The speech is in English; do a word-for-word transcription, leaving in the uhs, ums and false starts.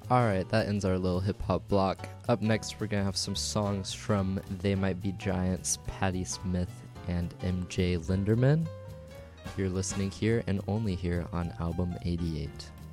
Alright, that ends our little hip-hop block. Up next, we're gonna have some songs from They Might Be Giants, Patti Smith, and M J Linderman. You're listening here and only here on Album eighty-eight.